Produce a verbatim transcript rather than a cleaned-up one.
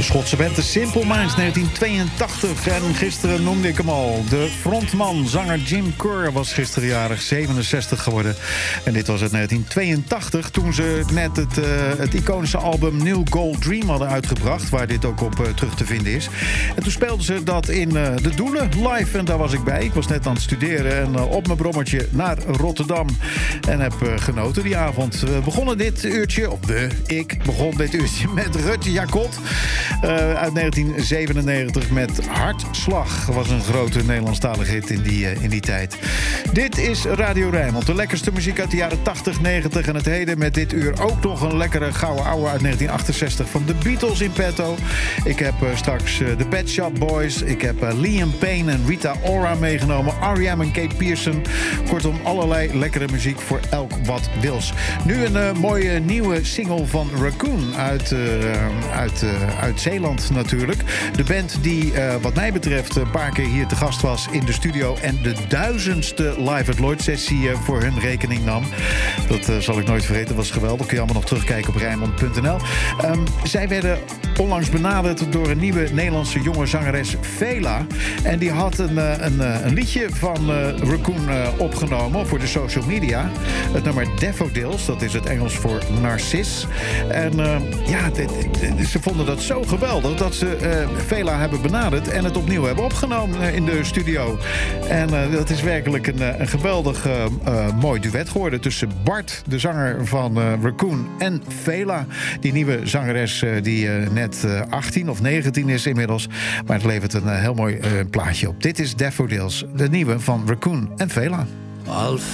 De Schotse band The Simple Minds, negentien tweeëntachtig. En gisteren noemde ik hem al. De frontman, zanger Jim Kerr, was gisteren jarig, zevenenzestig geworden. En dit was het negentien tweeëntachtig, toen ze net het, uh, het iconische album New Gold Dream hadden uitgebracht, waar dit ook op uh, terug te vinden is. En toen speelden ze dat in uh, De Doelen live en daar was ik bij. Ik was net aan het studeren en uh, op mijn brommertje naar Rotterdam. En heb uh, genoten die avond. We begonnen dit uurtje, of de, ik begon dit uurtje met Rutje Jacot. Uh, uit negentien zevenennegentig met Hartslag. Was een grote Nederlandstalige hit in die, uh, in die tijd. Dit is Radio Rijnmond. De lekkerste muziek uit de jaren tachtig, negentig en het heden. Met dit uur ook nog een lekkere gouden ouwe uit negentien achtenzestig van de Beatles in petto. Ik heb uh, straks uh, de Pet Shop Boys. Ik heb uh, Liam Payne en Rita Ora meegenomen. R E M en Kate Pearson. Kortom, allerlei lekkere muziek voor elk wat wils. Nu een uh, mooie nieuwe single van Raccoon uit, uh, uit, uh, uit Zeeland natuurlijk. De band die uh, wat mij betreft een paar keer hier te gast was in de studio en de duizendste Live at Lloyd sessie uh, voor hun rekening nam. Dat uh, zal ik nooit vergeten, was geweldig. Kun je allemaal nog terugkijken op Rijnmond punt n l. Um, zij werden onlangs benaderd door een nieuwe Nederlandse jonge zangeres, Fela. En die had een, uh, een, uh, een liedje van uh, Raccoon uh, opgenomen voor de social media. Het nummer Daffodils, dat is het Engels voor Narcis. En uh, ja, de, de, de, ze vonden dat zo geweldig dat ze uh, Fela hebben benaderd en het opnieuw hebben opgenomen uh, in de studio. En uh, dat is werkelijk een, uh, een geweldig uh, uh, mooi duet geworden tussen Bart, de zanger van uh, Raccoon, en Fela, die nieuwe zangeres uh, die uh, net uh, achttien of negentien is inmiddels. Maar het levert een uh, heel mooi uh, plaatje op. Dit is Daffodils, de nieuwe van Raccoon en Fela.